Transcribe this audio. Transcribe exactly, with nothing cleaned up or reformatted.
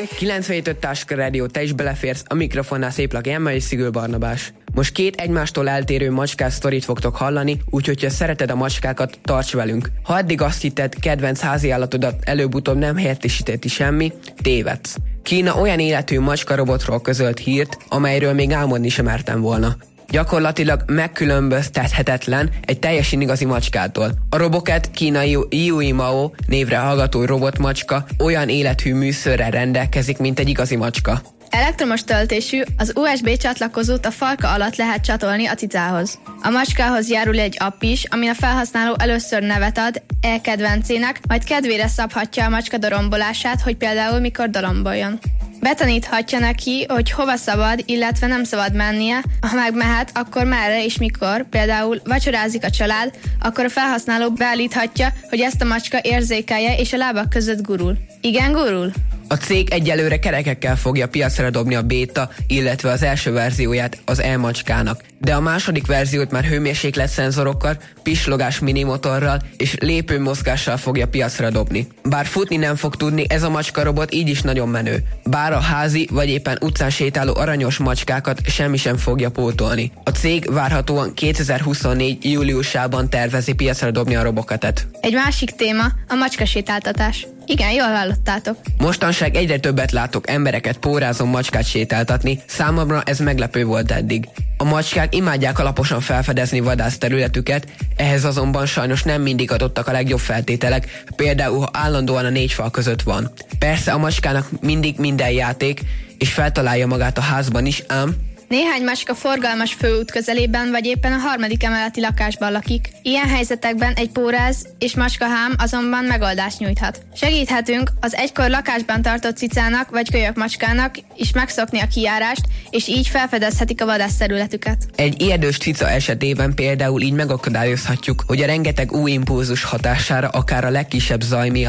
kilencvenhét öt Táska Rádió, te is beleférsz, a mikrofonnál Széplaki Emma és Szigő Barnabás. Most két egymástól eltérő macskás sztorit fogtok hallani, úgyhogy ha szereted a macskákat, tarts velünk. Ha eddig azt hitted, kedvenc háziállatodat előbb-utóbb nem helyettesíteti semmi, tévedsz. Kína olyan életű macska-robotról közölt hírt, amelyről még álmodni sem mertem volna. Gyakorlatilag megkülönböztethetetlen egy teljesen igazi macskától. A Robocat kínai Yui Mao névre hallgató robotmacska olyan élethű műszörrel rendelkezik, mint egy igazi macska. Elektromos töltésű, az u es bé csatlakozót a falka alatt lehet csatolni a cicához. A macskához járul egy app is, amin a felhasználó először nevet ad e-kedvencének, majd kedvére szabhatja a macska dorombolását, hogy például mikor doromboljon. Betaníthatja neki, hogy hova szabad, illetve nem szabad mennie, ha megmehet, akkor merre és mikor, például vacsorázik a család, akkor a felhasználó beállíthatja, hogy ezt a macska érzékelje és a lábak között gurul. Igen, gurul? A cég egyelőre kerekekkel fogja piacra dobni a béta, illetve az első verzióját az e-macskának, de a második verziót már hőmérséklet szenzorokkal, pislogás minimotorral és lépőmozgással fogja piacra dobni. Bár futni nem fog tudni, ez a macska-robot így is nagyon menő. Bár a házi vagy éppen utcán sétáló aranyos macskákat semmi sem fogja pótolni. A cég várhatóan kétezer-huszonnégy júliusában tervezi piacra dobni a Robocatet. Egy másik téma a macskasétáltatás. Igen, jól hallottátok. Mostanság egyre többet látok embereket pórázon macskát sétáltatni, számomra ez meglepő volt eddig. A macskák imádják alaposan felfedezni vadászterületüket, ehhez azonban sajnos nem mindig adottak a legjobb feltételek, például ha állandóan a négy fal között van. Persze a macskának mindig minden játék, és feltalálja magát a házban is, ám néhány macska forgalmas főút közelében vagy éppen a harmadik emeleti lakásban lakik. Ilyen helyzetekben egy póráz és macskahám azonban megoldást nyújthat. Segíthetünk az egykor lakásban tartott cicának vagy kölyök macskának is megszokni a kijárást, és így felfedezhetik a vadászterületüket. Egy ijedős cica esetében például így megakadályozhatjuk, hogy a rengeteg új impulzus hatására akár a legkisebb zaj miatt